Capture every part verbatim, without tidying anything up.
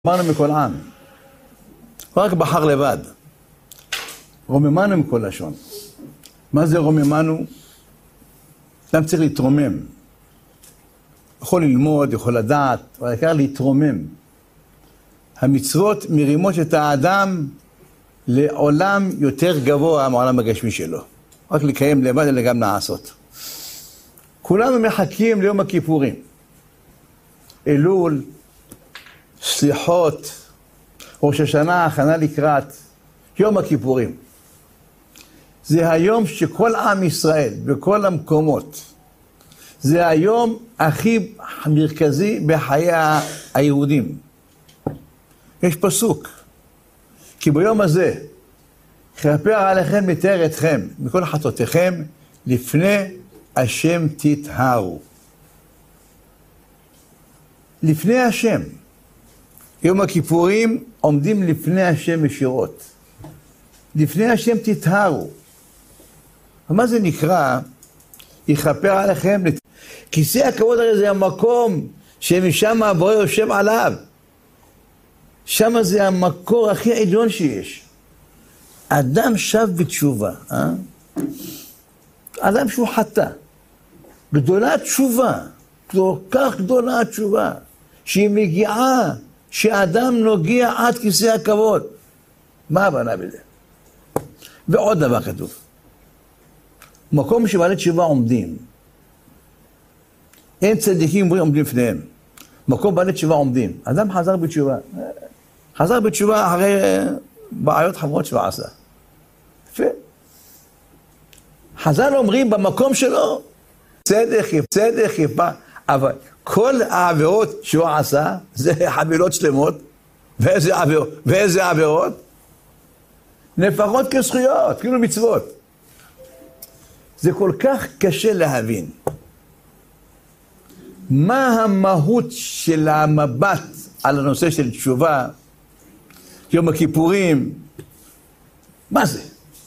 רוממנו מכל עם, רק בחר לבד. רוממנו מכל לשון. מה זה רוממנו? אדם צריך להתרומם. יכול ללמוד, יכול לדעת, אבל העיקר להתרומם. המצוות מרימות את האדם לעולם יותר גבוה מעולם הגשמי שלו. רק לקיים לבד אלא גם לעשות. כולנו מחכים ליום הכיפורים. אלול, סליחות, ראש השנה, הכנה לקראת יום הכיפורים. זה היום שכל עם ישראל, בכל המקומות, זה היום הכי מרכזי בחיי היהודים. יש פסוק, כי ביום הזה, כפר עליכם מתאר אתכם, מכל חטאותיכם, לפני השם תטהרו. לפני השם. יום הכיפורים עומדים לפני השם ישירות. לפני השם תטהרו. ומה זה נקרא? יכפר עליכם. כיסא הכבוד הרי זה המקום שמשם הבורא יושב עליו. שם זה המקור הכי עליון שיש. אדם שב בתשובה. אה? אדם שהוא חטא. גדולה תשובה. כל כך גדולה תשובה. שהיא מגיעה. שאדם נוגע עד כיסא הכבוד. מה הבנה בזה? ועוד דבר כתוב. מקום שבעלי תשובה עומדים. אין צדיקים עומדים לפניהם. מקום בעלי תשובה עומדים. אדם חזר בתשובה. חזר בתשובה אחרי בעיות חמורות שהוא עשה. יפה. חז"ל אומרים במקום שלו, צדק, צדק, יפה. אבל כל העבירות שהוא עשה, זה חבילות שלמות. ואיזה עבירות? ואיזה עבירות? נפחות כזכויות, כאילו מצוות. זה כל כך קשה להבין. מה המהות של המבט על הנושא של תשובה, יום הכיפורים? מה זה?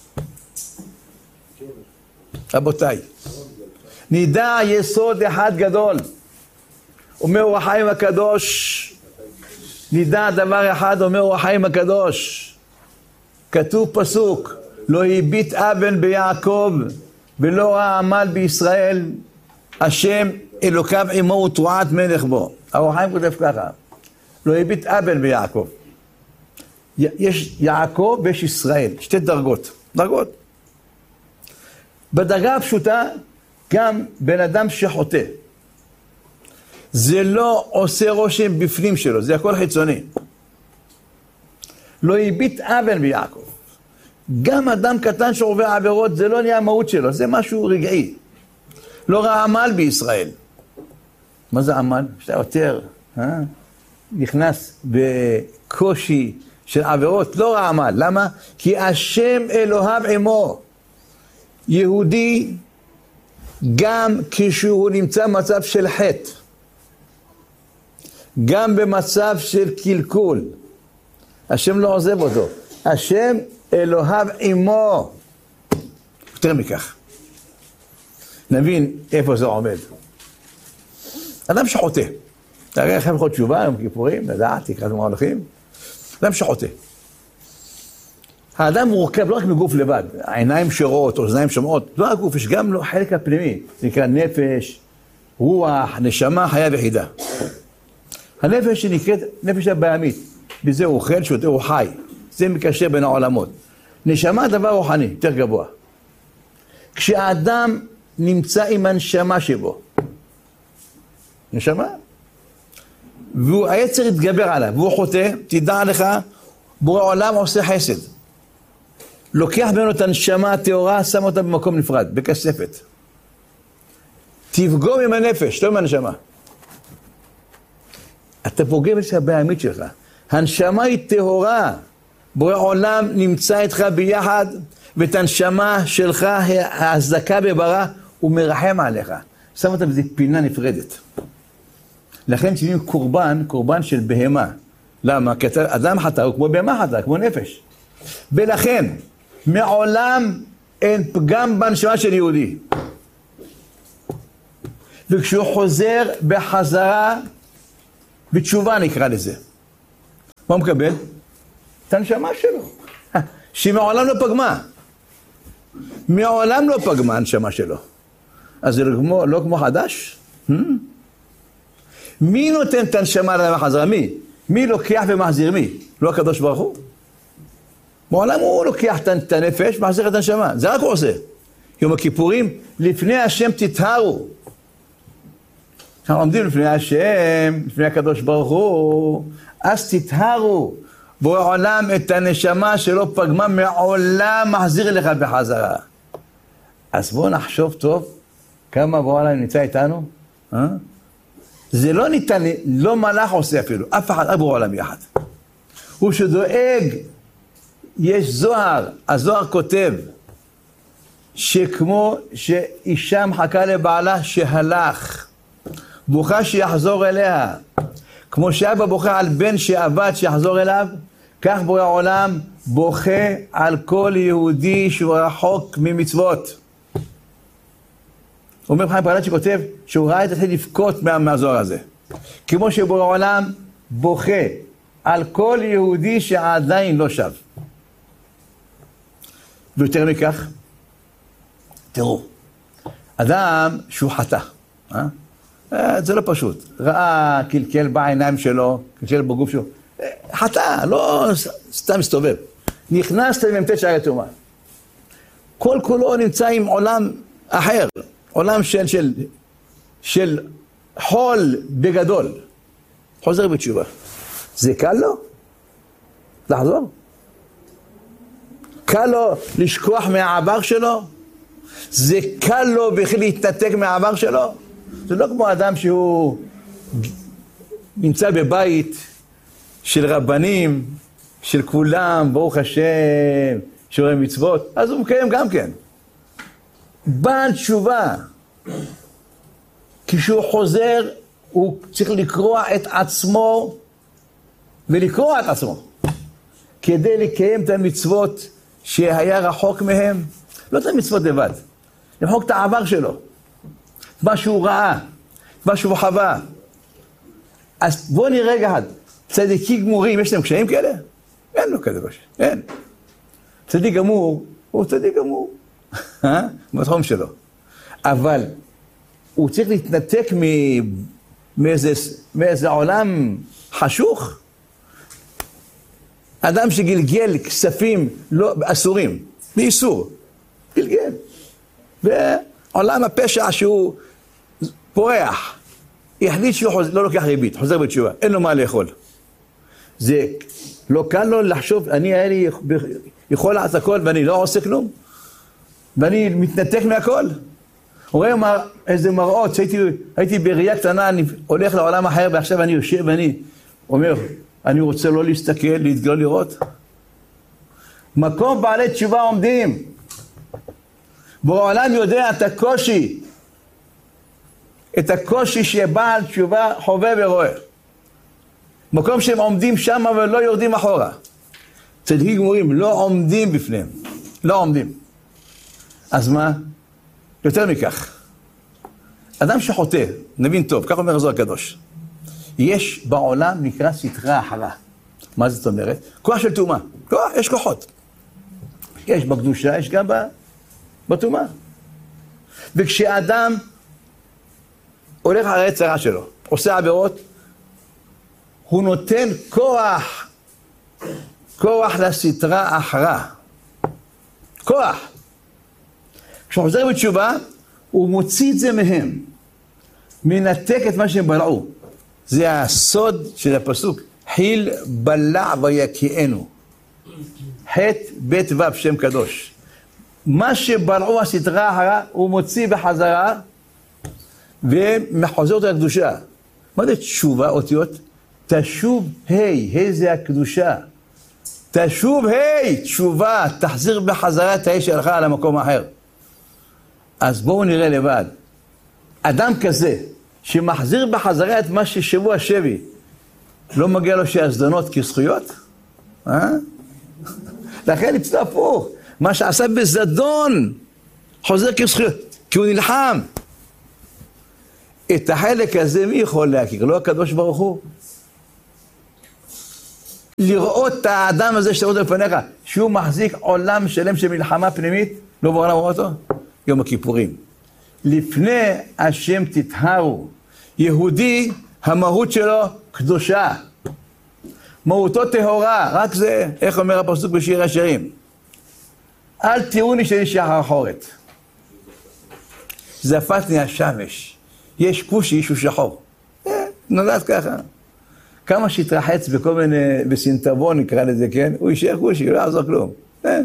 רבותיי, נדע יסוד אחד גדול. אומר אור החיים הקדוש, נדע דבר אחד, אומר אור החיים הקדוש. כתוב פסוק, לא הביט אבן ביעקב ולא ראה עמל בישראל, השם אלוקיו עמו ותרועת מלך בו. אור החיים כותב ככה, לא הביט אבן ביעקב. יש יעקב ויש ישראל, שתי דרגות. דרגות. בדרגה הפשוטה, גם בן אדם שחוטא. זה לא עושה רושם בפנים שלו, זה הכל חיצוני. לא הביט אבן ביעקב. גם אדם קטן שעובר עבירות, זה לא נהיה המהות שלו, זה משהו רגעי. לא ראה עמל בישראל. מה זה עמל? שאתה יותר, אה? נכנס בקושי של עבירות, לא ראה עמל. למה? כי השם אלוהיו עמו. יהודי, גם כשהוא נמצא במצב של חטא, גם במצב של קלקול, השם לא עוזב אותו. השם אלוהיו עמו. יותר מכך. נבין איפה זה עומד. אדם שחוטא. תראה לכם חוד תשובה, יום כיפורים, לדעת, תקראו מה הולכים. אדם שחוטא. האדם מורכב לא רק מגוף לבד. העיניים שרות, אוזניים שומעות. לא הגוף, יש גם לו חלק הפנימי. זה נקרא נפש, רוח, נשמה, חיה ויחידה. הנפש שנקראת נפש הבהמית. בזה הוא אוכל, שותה, הוא חי. זה מקשר בין העולמות. נשמה דבר רוחני, יותר גבוה. כשהאדם נמצא עם הנשמה שבו, נשמה, והוא היצר יתגבר עליו, והוא חוטא, תדע לך, בורא עולם עושה חסד. לוקח ממנו את הנשמה הטהורה, שם אותה במקום נפרד, בכספת. תפגום עם הנפש, לא עם הנשמה. אתה פוגם את הבהמית שלך. הנשמה היא טהורה. בורא עולם נמצא איתך ביחד, ואת הנשמה שלך, ההזדקה בברא, הוא מרחם עליך. שם אותה בזה פינה נפרדת. לכן שימים קורבן, קורבן של בהמה. למה? כי אדם חטא הוא כמו בהמה חטא, כמו נפש. ולכן, מעולם אין פגם בנשמה של יהודי. וכשהוא חוזר בחזרה, בתשובה נקרא לזה. מה הוא מקבל? את הנשמה שלו, שמעולם לא פגמה. מעולם לא פגמה הנשמה שלו. אז זה לא כמו, לא כמו חדש? Hmm? מי נותן את הנשמה לאדם החזרה? מי? מי לוקח ומחזיר מי? לא הקדוש ברוך הוא? מעולם הוא לוקח את הנפש ומחזיר את הנשמה. זה רק הוא עושה. יום הכיפורים, לפני השם תטהרו. אנחנו עומדים לפני השם, לפני הקדוש ברוך הוא, אז תטהרו. בעולם את הנשמה שלא פגמה, מעולם מחזיר לך בחזרה. אז בואו נחשוב טוב, כמה בעולם נמצא איתנו? אה? זה לא ניתן, לא מלאך עושה אפילו, אף אחד, אף בעולם יחד. הוא שדואג, יש זוהר, הזוהר כותב, שכמו שאישה מחכה לבעלה שהלך, בוכה שיחזור אליה, כמו שאבא בוכה על בן שעבד שיחזור אליו, כך בורא העולם בוכה על כל יהודי שהוא רחוק ממצוות. אומר חיים פרלט שכותב שהוא ראה את התחיל לבכות מהזוהר הזה. כמו שבורא העולם בוכה על כל יהודי שעדיין לא שב. ויותר מכך, תראו, אדם שהוא חטא, אה? זה לא פשוט. ראה, קלקל בעיניים שלו, קלקל בגוף שלו. חטא, לא סתם מסתובב. נכנס לממתת שערי טומאה. כל כולו נמצא עם עולם אחר. עולם של, של, של חול בגדול. חוזר בתשובה. זה קל לו? לחזור? קל לו לשכוח מהעבר שלו? זה קל לו בכלל להתנתק מהעבר שלו? זה לא כמו אדם שהוא נמצא בבית של רבנים, של כולם, ברוך השם, שומרי מצוות, אז הוא מקיים גם כן. בעל תשובה, כשהוא חוזר, הוא צריך לקרוע את עצמו, ולקרוע את עצמו, כדי לקיים את המצוות שהיה רחוק מהם, לא את המצוות לבד, למחוק את העבר שלו, מה שהוא ראה, מה שהוא חווה. אז בואו נראה רגע אחד, צדיקים גמורים, יש להם קשיים כאלה? אין לו כזה קושי, אין. צדיק גמור, הוא צדיק גמור, בתחום שלו. אבל הוא צריך להתנתק מאיזה, מאיזה עולם חשוך. אדם שגלגל כספים לא, אסורים, באיסור, גלגל. ועולם הפשע שהוא פורח, החליט שהוא חוז... לא לוקח ריבית, חוזר בתשובה, אין לו מה לאכול. זה לא קל לו לחשוב, אני היה לי יכול לעשות הכל ואני לא עושה כלום, ואני מתנתק מהכל. הוא רואה מר... איזה מראות, שהייתי הייתי בראייה קטנה, אני הולך לעולם אחר, ועכשיו אני יושב ואני אומר, אני רוצה לא להסתכל, להתגלו לראות. מקום בעלי תשובה עומדים. בעולם יודע את הקושי, את הקושי שבעל תשובה חווה ורואה. מקום שהם עומדים שם ולא יורדים אחורה. צדיקים גמורים לא עומדים בפניהם, לא עומדים. אז מה? יותר מכך. אדם שחוטא, נבין טוב, כך אומר הזוהר הקדוש. יש בעולם נקרא סטרה אחרה. מה זאת אומרת? כוח של טומאה. כוח, יש כוחות. יש בקדושה, יש גם בטומאה. וכשאדם הולך אחרי צרה שלו, עושה עבירות, הוא נותן כוח, כוח לסטרה אחרה. כוח. כשהוא חוזר בתשובה, הוא מוציא את זה מהם. מנתק את מה שהם בלעו. זה הסוד של הפסוק. חיל בלע ויקיענו. חטא בית ו' שם קדוש. מה שבלעו הסטרה אחרה, הוא מוציא בחזרה, ומחוזר אותו לקדושה. מה זה תשובה אותיות? תשוב היי, היי זה הקדושה. תשוב היי, תשובה, תחזיר בחזרה את האש שלך על המקום האחר. אז בואו נראה לבד. אדם כזה, שמחזיר בחזרה את מה ששבוע שבי, לא מגיע לו שהזדונות כזכויות? אה? לכן אצלו הפוך. מה שעשה בזדון, חוזר כזכויות, כי הוא נלחם. את החלק הזה מי יכול להכיר? לא הקדוש ברוך הוא. לראות את האדם הזה שתראו אותו לפניך, שהוא מחזיק עולם שלם של מלחמה פנימית, לא בעולם רואה אותו? יום הכיפורים. לפני השם תטהרו. יהודי, המהות שלו קדושה. מהותו טהורה, רק זה, איך אומר הפסוק בשיר השירים? אל תראוני שאני שחר אחורת. זפתני השמש. יש כושי שהוא שחור. אה, נולד ככה. כמה שהתרחץ בכל מיני, בסינטבון נקרא לזה, כן? הוא יישאר כושי, לא יעזור כלום. אה.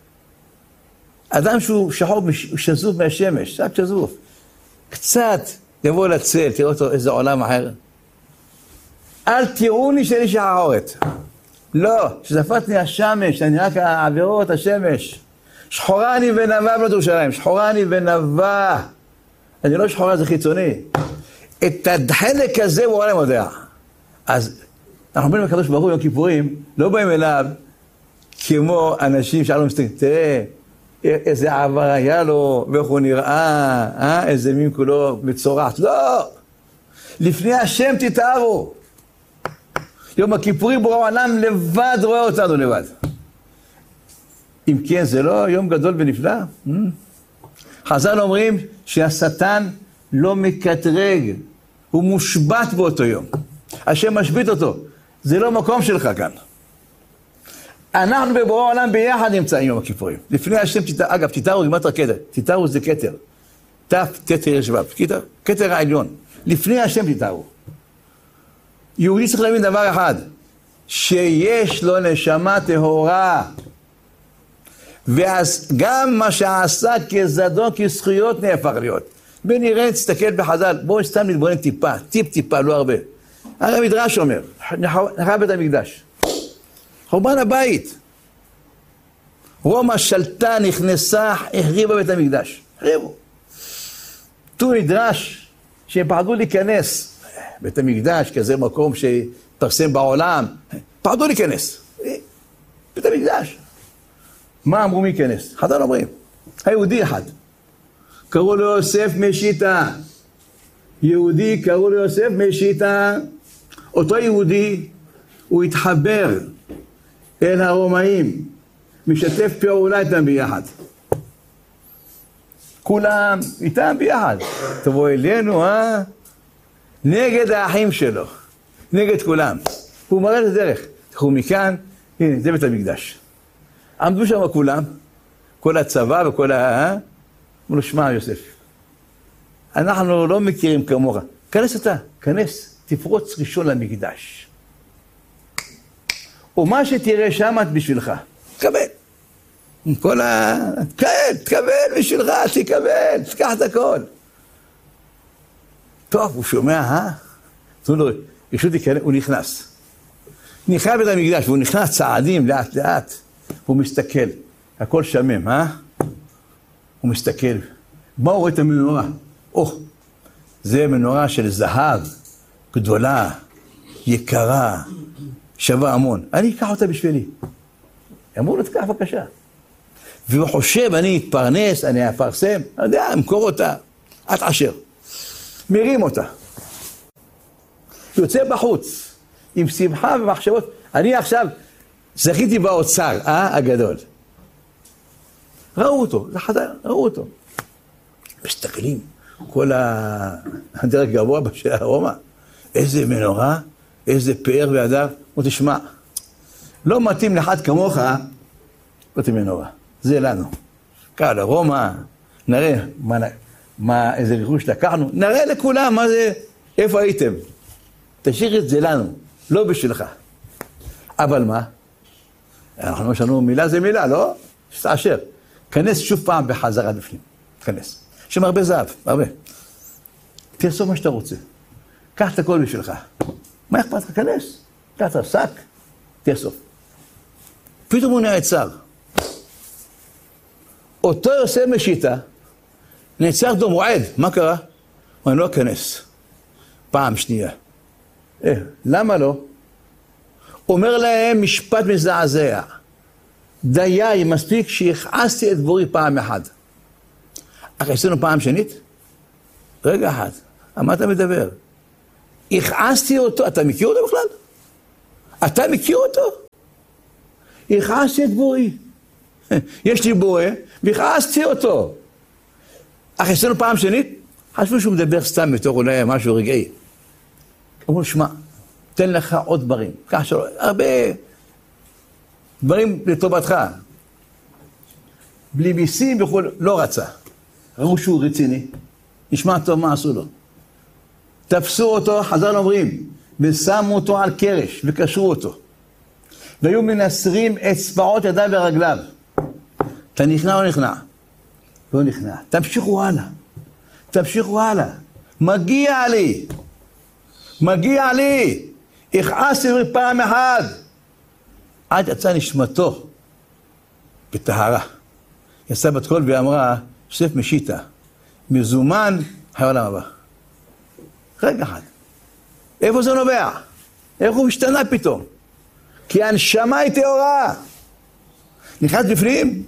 אדם שהוא שחור, הוא שזוף מהשמש, רק שזוף. קצת יבוא לצל, תראו אותו איזה עולם אחר. אל תראוני שאני שחר אחורת. לא, שזפתני השמש, אני רק העבירות השמש. שחורה אני ונבה בנות ירושלים, שחורה אני ונבה. אני לא שחורה, זה חיצוני. את החלק הזה הוא עולם יודע. אז אנחנו באים לקדוש ברוך הוא יום כיפורים, לא באים אליו כמו אנשים שאלו מסתכלים, תראה, איזה עבר היה לו, ואיך הוא נראה, אה? איזה מין כולו מצורעת. לא! לפני השם תטהרו. יום הכיפורים בורא העולם לבד רואה אותנו לבד. אם כן, זה לא יום גדול ונפלא? חז"ל אומרים שהשטן לא מקטרג, הוא מושבת באותו יום. השם משבית אותו, זה לא מקום שלך כאן. אנחנו בבורא העולם ביחד נמצאים יום הכיפורים. לפני השם, אגב, תטהרו גימטריה כתר, תטהרו זה כתר. תף, תתר, יש וו, כתר העליון. לפני השם תטהרו. יהודי צריך להבין דבר אחד, שיש לו נשמה טהורה. ואז גם מה שעשה כזדון, כזכויות נהפך להיות. ונראה, תסתכל בחז"ל, בואו סתם נתבונן טיפה, טיפ טיפה, לא הרבה. הרי המדרש אומר, נחרב בית המקדש. חורבן הבית. רומא שלטה, נכנסה, החריבה בית המקדש. החריבו. תו נדרש שהם פחדו להיכנס. בית המקדש, כזה מקום שפרסם בעולם, פחדו להיכנס. בית המקדש. מה אמרו מי כנס? חז"ל אומרים, היהודי אחד. קראו לו יוסף משיטה. יהודי קראו לו יוסף משיטה. אותו יהודי, הוא התחבר אל הרומאים, משתף פעולה איתם ביחד. כולם איתם ביחד. תבוא אלינו, אה? נגד האחים שלו, נגד כולם. הוא מראה את הדרך. תחו מכאן, הנה, זה בית המקדש. עמדו שם כולם, כל הצבא וכל ה... אמרו לו, שמע יוסף, אנחנו לא מכירים כמוך. כנס אתה, כנס, תפרוץ ראשון למקדש. ומה שתראה שם את בשבילך, תקבל. כל ה... תקבל, תקבל בשבילך, תקבל, תקח את הכל. טוב, הוא שומע, אה? תנו לו, רשות תיכנס, הוא נכנס. נכנס בית המקדש, והוא נכנס צעדים לאט לאט. הוא מסתכל, הכל שמם, אה? הוא מסתכל. מה הוא רואה את המנורה? או, זה מנורה של זהב, גדולה, יקרה, שווה המון. אני אקח אותה בשבילי. אמרו לו, תקח בבקשה. והוא חושב, אני אתפרנס, אני אפרסם, אני יודע, אמכור אותה, את עשר. מרים אותה. יוצא בחוץ, עם שמחה ומחשבות. אני עכשיו זכיתי באוצר, אה, הגדול. ראו אותו, זה חזר, ראו אותו. מסתכלים, כל הדרג גבוה של הרומא, איזה מנורה, איזה פאר והדר. הוא תשמע, לא מתאים לאחד כמוך, לא תהיה מנורה. זה לנו. קהל הרומא, נראה מה, מה, איזה רכוש לקחנו, נראה לכולם מה זה, איפה הייתם. תשאיר את זה לנו, לא בשבילך. אבל מה? אנחנו יש לנו מילה זה מילה, לא? שתעשר. כנס שוב פעם בחזרה בפנים. כנס. יש שם הרבה זהב, הרבה. תרסוף מה שאתה רוצה. קח את הכל בשבילך. מה אכפת לך? כנס. קח את השק, תרסוף. פתאום הוא נעצר. אותו יוסף משיטה, נעצר דום מועד. מה קרה? הוא לא כנס. פעם שנייה. אה, למה לא? אומר להם משפט מזעזע. דיי, מספיק שהכעסתי את בורי פעם אחת. אך עשינו פעם שנית? רגע אחד. מה אתה מדבר? הכעסתי אותו, אתה מכיר אותו בכלל? אתה מכיר אותו? הכעסתי את בורי. יש לי בורא, והכעסתי אותו. אך אצלנו פעם שנית, חשבו שהוא מדבר סתם בתור אולי משהו רגעי. אמרו, שמע, תן לך עוד דברים. כך שלא, הרבה דברים לטובתך. בלי מיסים וכו', לא רצה. ראו שהוא רציני. נשמע טוב מה עשו לו. תפסו אותו, חז"ל אומרים, ושמו אותו על קרש, וקשרו אותו. והיו מנסרים אצבעות ידיו ורגליו. אתה נכנע או נכנע? לא נכנע. תמשיכו הלאה. תמשיכו הלאה. מגיע לי. מגיע לי. הכעסתי פעם אחת. עד יצא נשמתו בטהרה. יצאה בת קול ואמרה, יוסף משיטה, מזומן העולם הבא. רגע אחד. איפה זה נובע? איך הוא השתנה פתאום? כי הנשמה היא טהורה. נכנס בפנים,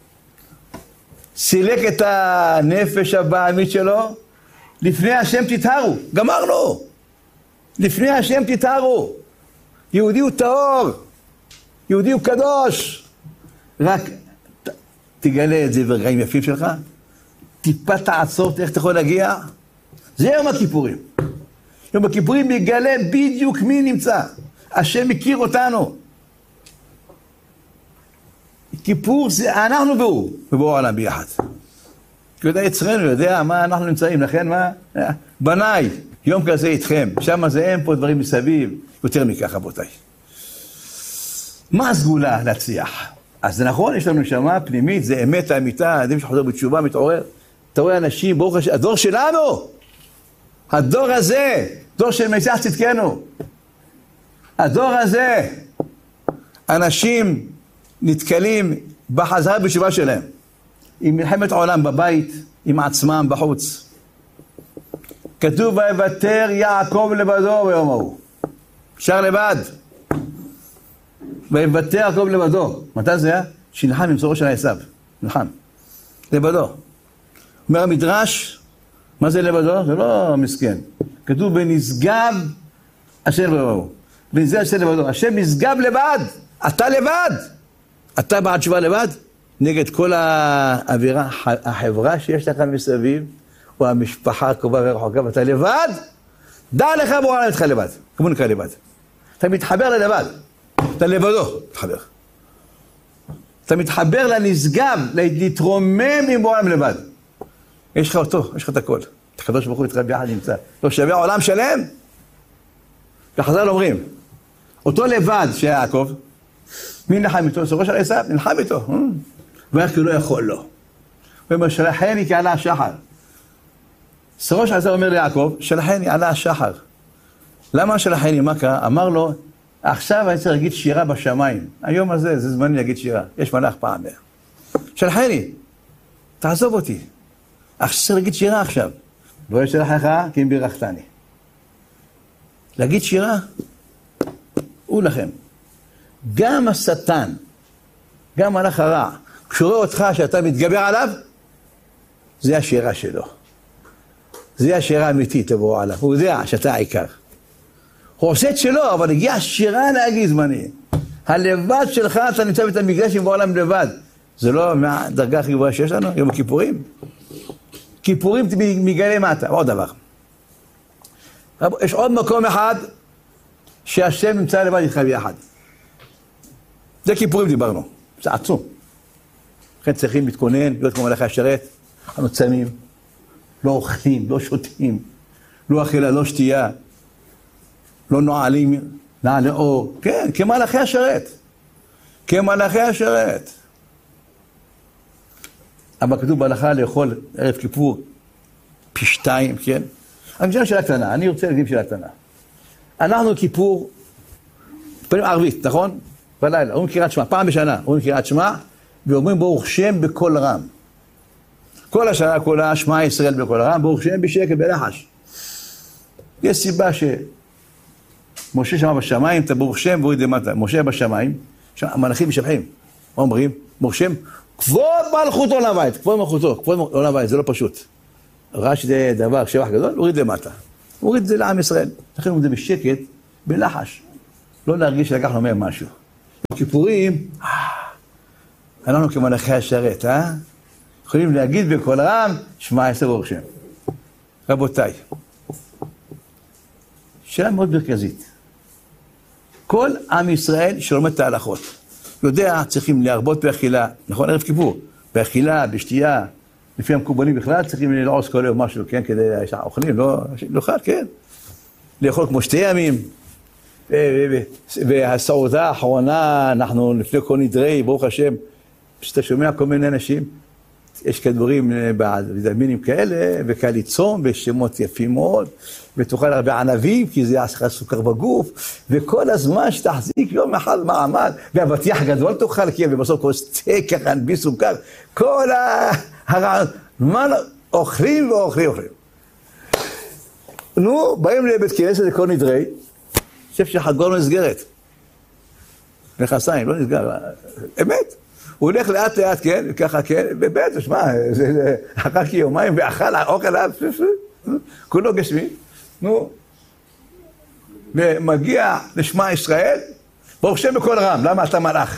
סילק את הנפש הבעמית שלו, לפני השם תטהרו. גמרנו. לפני השם תטהרו. יהודי הוא טהור. יהודי הוא קדוש. רק ת, תגלה את זה ברגעים יפים שלך. טיפה תעצור, איך אתה יכול להגיע? זה יום הכיפורים. יום הכיפורים יגלה בדיוק מי נמצא. השם מכיר אותנו. כיפור זה אנחנו והוא, ובואו העולם ביחד. כי יודע יצרנו, יודע מה אנחנו נמצאים, לכן מה? בניי, יום כזה איתכם, שם זה אין פה דברים מסביב, יותר מכך רבותיי. מה הסגולה להצליח? אז זה נכון, יש לנו נשמה פנימית, זה אמת האמיתה, אדם שחוזר בתשובה, מתעורר. אתה רואה אנשים, ברוך השם, הדור שלנו, הדור הזה, דור של משיח צדקנו, הדור הזה, אנשים נתקלים בחזרה בתשובה שלהם, עם מלחמת העולם בבית, עם עצמם בחוץ. כתוב, ויוותר יעקב לבדו ביום ההוא. שר לבד. ויוותר יעקב לבדו. מתי זה היה? שנלחם עם צורו של עשיו. נלחם. לבדו. אומר המדרש, מה זה לבדו? זה לא מסכן. כתוב, ונשגב אשר לבדו. ונשגב אשר לבדו. השם נשגב לבד. אתה לבד. אתה בעד תשובה לבד? נגד כל האווירה, החברה שיש לך מסביב, או המשפחה הקרובה ורחוקה, ואתה לבד? דע לך בוא עליו איתך לבד. כמו נקרא לבד. אתה מתחבר ללבד. אתה לבדו. מתחבר. אתה מתחבר לנשגב, להתרומם עם בוא עליו לבד. יש לך אותו, יש לך את הכל. אתה קדוש ברוך הוא איתך ביחד נמצא. לא שווה עולם שלם? וחז"ל אומרים, אותו לבד שהיה יעקב, מי נלחם איתו? צורו של עשיו, נלחם איתו. ואיך כי לא יכול לו. הוא אומר, שלחני כי עלה השחר. צורו של עשיו אומר ליעקב, שלחני עלה השחר. למה שלחני? מה קרה? אמר לו, עכשיו אני צריך להגיד שירה בשמיים. היום הזה, זה זמני להגיד שירה. יש מלאך פעם. שלחני, תעזוב אותי. עכשיו צריך להגיד שירה עכשיו. לא ישלחך כי אם בירכתני. להגיד שירה, הוא לכם. גם השטן, גם מלאך הרע, כשרואה אותך שאתה מתגבר עליו, זה השירה שלו. זה השירה האמיתית לבוא עליו. הוא יודע שאתה העיקר. הוא עושה את שלו, אבל הגיע השירה להגיד זמני. הלבד שלך, אתה נמצא בית המקדש עם בעולם לבד. זה לא מהדרגה הכי גבוהה שיש לנו? יום הכיפורים? כיפורים מגלי מטה. עוד דבר. יש עוד מקום אחד שהשם נמצא לבד איתך ביחד. זה כיפורים דיברנו. זה עצום. לכן צריכים להתכונן, להיות כמו מלאכי השרת. אנחנו צמים, לא אוכלים, לא שותים, לא אכילה, לא שתייה, לא נועלים, נעלי אור. כן, כמלאכי השרת. כמלאכי השרת. אבל כתוב בהלכה לאכול ערב כיפור פי שתיים, כן? אני משנה שאלה קטנה, אני רוצה להגיד שאלה קטנה. אנחנו כיפור, פעמים ערבית, נכון? בלילה, אומרים קריאת שמע, פעם בשנה, אומרים קריאת שמע, ואומרים ברוך שם בקול רם. כל השנה כולה, שמע ישראל בקול רם, ברוך שם בשקט בלחש. יש סיבה שמשה שמע בשמיים, אתה ברוך שם והוריד למטה. משה בשמיים, המלאכים משבחים. מה אומרים? ברוך שם, כבוד מלכותו עולם הבית, כבוד מלכותו, כבוד עולם הבית, זה לא פשוט. רש זה דבר, שבח גדול, הוריד למטה. הוריד את זה לעם ישראל. לכן הוא זה בשקט, בלחש. לא להרגיש שלקחנו מהם משהו. כיפורים, אנחנו כמלאכי השרת, אה? יכולים להגיד בכל רם, שמע עשר ברוך שם. רבותיי, שאלה מאוד מרכזית. כל עם ישראל שלומד את ההלכות, יודע, צריכים להרבות באכילה, נכון? ערב כיפור, באכילה, בשתייה, לפי המקובלים בכלל, צריכים ללעוס כל יום משהו, כן? כדי שאוכלים, לא, לא חד, כן? לאכול כמו שתי ימים, והסעודה האחרונה, אנחנו לפני כל נדרי, ברוך השם, שאתה שומע כל מיני אנשים, יש כדורים בוויטמינים כאלה, וקל לצום, בשמות יפים מאוד, ותאכל הרבה ענבים, כי זה יעשה סוכר בגוף, וכל הזמן שתחזיק יום אחד מעמד, והבטיח גדול תאכל, כי ובסוף כל סטייק ככה, בלי סוכר, כל הרעיון, מה לא, אוכלים ואוכלים, אוכלים. נו, באים לבית כנסת לכל נדרי, חושב שחגור לא נסגרת. נכסיים, לא נסגר, אמת. הוא הולך לאט לאט, כן, וככה, כן, באמת, תשמע, זה אחר כיומיים, ואכל אוכל לאט, כולו גשמי, נו, ומגיע לשמע ישראל, ברוך שם בכל רם, למה אתה מלאך?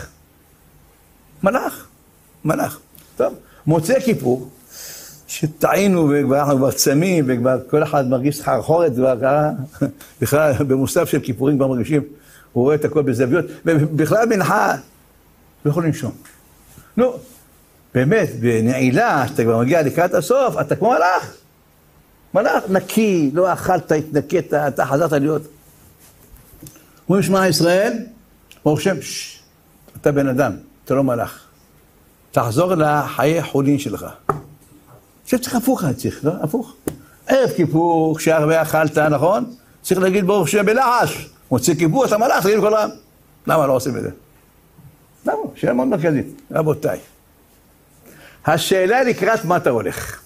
מלאך, מלאך, טוב, מוצא כיפור, שטעינו וכבר אנחנו כבר צמים, וכבר כל אחד מרגיש חרחורת, בכלל במוסף של כיפורים כבר מרגישים, הוא רואה את הכל בזוויות, ובכלל מנחה, לא יכול לנשום. נו, באמת, בנעילה, שאתה כבר מגיע לקראת הסוף, אתה כמו מלאך. מלאך נקי, לא אכלת, התנקית, אתה חזרת להיות. הוא משמע ישראל, ברוך שם, אתה בן אדם, אתה לא מלאך. תחזור לחיי חולין שלך. עכשיו צריך הפוך, צריך, לא? הפוך. ערב כיפור, כשהרבה אכלת, נכון? צריך להגיד ברוך שם בלחש. מוצא כיפור, אתה מלאך, תגיד כל העם. למה לא עושים את זה? למה? שאלה מאוד מרכזית. רבותיי, השאלה לקראת מה אתה הולך.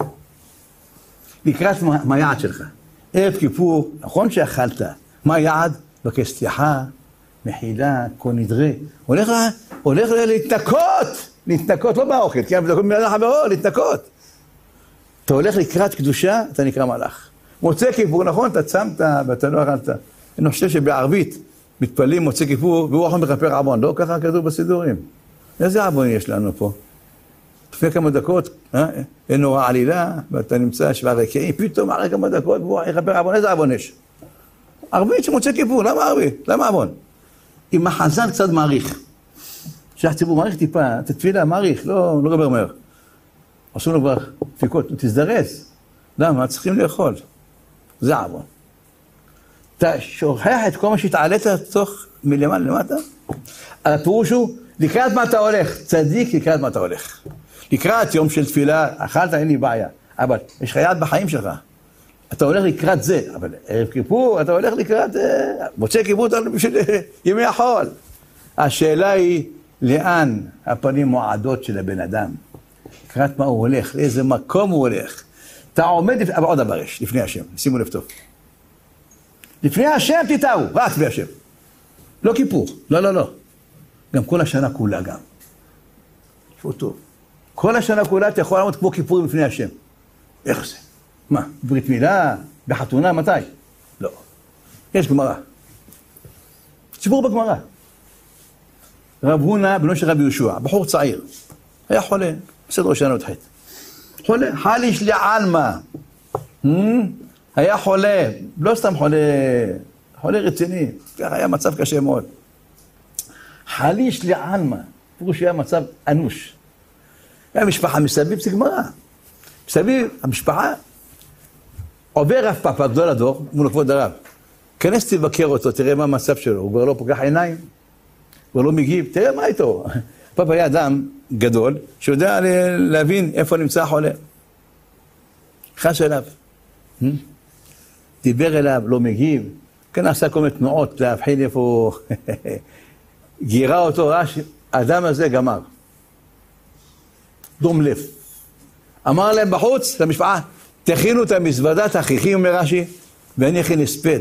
לקראת מה, מה היעד שלך. ערב כיפור, נכון שאכלת. מה היעד? בקש סליחה, מחילה, כל נדרי. הולך, הולך להתנקות. להתנקות, לא באוכל, כי אנחנו מלאך חברו, להתנקות. אתה הולך לקראת קדושה, אתה נקרא מלאך. מוצא כיפור, נכון? אתה צמת ואתה לא אכלת. אני חושב שבערבית מתפלים מוצא כיפור, והוא יכול מכפר עוון. לא ככה כתוב בסידורים. איזה עוון יש לנו פה? לפני כמה דקות, אה? אין נורא עלילה, ואתה נמצא שבעה רקיעים, פתאום אחרי כמה דקות, והוא יכפר עוון. איזה עוון יש? ערבית שמוצא כיפור, למה ערבית? למה עוון? אם החזן קצת מעריך, שהציבור מעריך טיפה, את התפילה מעריך, לא, לא גבר מהר. עשו לו כבר דפיקות, תזדרז. למה? צריכים לאכול. זה עוון. אתה שוכח את כל מה שהתעלית תוך מלמעלה למטה? הפירוש הוא, לקראת מה אתה הולך? צדיק, לקראת מה אתה הולך. לקראת יום של תפילה, אכלת, אין לי בעיה. אבל יש לך יד בחיים שלך. אתה הולך לקראת זה, אבל ערב כיפור, אתה הולך לקראת, מוצא כיפור, אתה הולך בשביל ימי החול. השאלה היא, לאן הפנים מועדות של הבן אדם? לקראת מה הוא הולך, לאיזה מקום הוא הולך. אתה עומד, אבל עוד דבר יש, לפני השם, שימו לב טוב. לפני השם תטעו, רק לפני השם. לא כיפור, לא, לא, לא. גם כל השנה כולה גם. תשמעו טוב. כל השנה כולה אתה יכול לעמוד כמו כיפורים לפני השם. איך זה? מה? ברית מילה? בחתונה? מתי? לא. יש גמרא. סיפור בגמרא. רב הונא, בנו של רבי יהושע, בחור צעיר. היה חולה, בסדר שנה ותחית. חולה, חליש לעלמא. היה חולה, לא סתם חולה, חולה רציני. ככה היה מצב קשה מאוד. חליש לעלמא. פירוש שהיה מצב אנוש. היה משפחה מסביב, זה גמרא. מסביב, המשפחה, עובר רב פאפה, גדול הדור, מול כבוד הרב. כנס תבקר אותו, תראה מה המצב שלו. הוא כבר לא פוקח עיניים, הוא כבר לא מגיב, תראה מה איתו. פאפה היה אדם גדול, שיודע להבין איפה נמצא החולה. חש אליו. דיבר אליו, לא מגיב. כן עשה כל מיני תנועות להבחין איפה גירה אותו, רש, האדם הזה גמר. דום לב. אמר להם בחוץ, למשפחה, תכינו את המזוודה, תכיכי, אומר רש"י, ואני אכין הספד.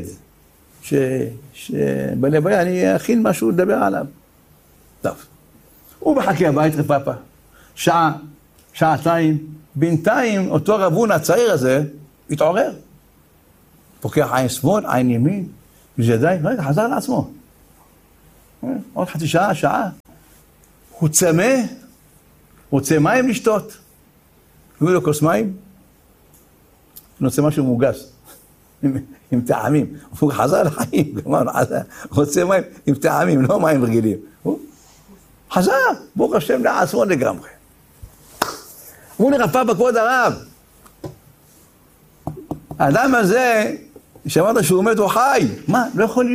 שבלב היה, אני אכין משהו לדבר עליו. טוב. הוא מחכה הבית רפאפה. שעה, שעתיים, בינתיים, אותו רב הונא הצעיר הזה, התעורר. פוקח עין שמאל, עין ימין, וזה די, רגע, חזר לעצמו. עוד חצי שעה, שעה. הוא צמא, רוצה מים לשתות. הביאו לו כוס מים, הוא רוצה משהו מוגס, עם, עם טעמים. הוא חזר לחיים, כלומר, הוא רוצה מים עם טעמים, לא מים רגילים. הוא חזר, ברוך השם לעצמו לגמרי. הוא נרפא בכבוד הרב. האדם הזה, שאמרת שהוא מת, הוא חי. מה? לא יכול להיות.